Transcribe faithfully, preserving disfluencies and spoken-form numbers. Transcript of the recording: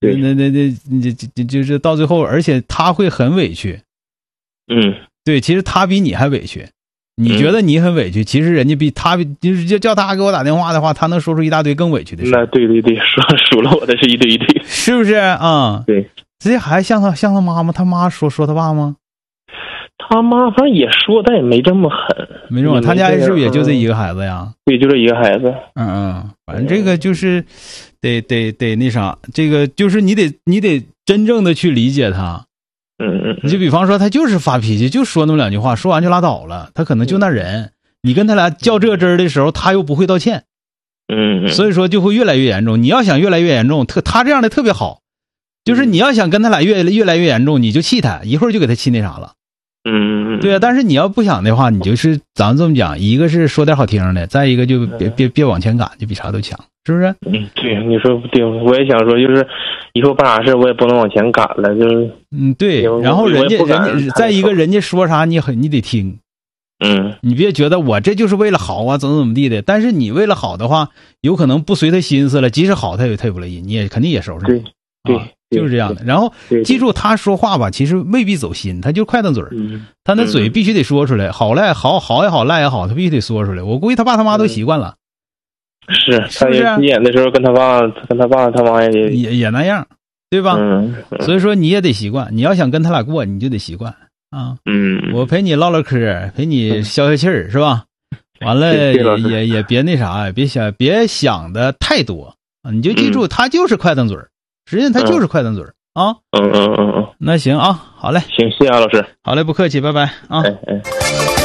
对， 那那那那就就是到最后，而且他会很委屈。 嗯， 对，其实他比你还委屈。你觉得你很委屈，嗯、其实人家比他就是叫叫他给我打电话的话，他能说出一大堆更委屈的事。 那对对对，说数了我的是一堆一堆， 是不是啊？ 对， 这还像他像他妈吗？他妈说说他爸吗？ 他妈反正也说，但也没这么狠， 没这么。他家是不是也就这一个孩子呀？ 对，就这一个孩子。 嗯嗯，反正这个就是得得得那啥，这个就是你得你得真正的去理解他。 嗯嗯， 你就比方说他就是发脾气，就说那么两句话，说完就拉倒了，他可能就那人。嗯、你跟他俩较这个真儿的时候，他又不会道歉。 嗯嗯， 所以说就会越来越严重。你要想越来越严重，特他这样的特别好，就是你要想跟他俩越越来越严重，你就气他，一会儿就给他气那啥了。 嗯， 对啊。但是你要不想的话，你就是咱们这么讲，一个是说点好听的，再一个就别别别往前赶，就比啥都强，是不是？ 嗯，对，你说不对，我也想说，就是以后办啥事我也不能往前赶了，就是嗯对。然后人家人家再一个人家说啥你很你得听。 嗯， 你别觉得我这就是为了好啊，怎么怎么地的。但是你为了好的话，有可能不随他心思了，即使好他也他也不乐意，你也肯定也收拾。 对对、 啊，就是这样的。然后记住，他说话吧，其实未必走心，他就快蹬嘴儿。 嗯， 他那嘴必须得说出来，好赖好好也好，赖也好，他必须得说出来。我估计他爸他妈都习惯了。 是， 是不是？ 他演的时候跟他爸、跟他爸他妈也也也那样，对吧？ 嗯。 所以说你也得习惯，你要想跟他俩过，你就得习惯。啊， 嗯， 我陪你唠唠嗑，陪你消消气儿，是吧？完了也也也别那啥，别想别想的太多啊！你就记住，他就是快蹬嘴儿，实际上他就是快蹬嘴儿啊。 嗯嗯嗯嗯， 那行啊，好嘞， 行，谢谢啊，老师。 好嘞，不客气，拜拜啊。 哎哎。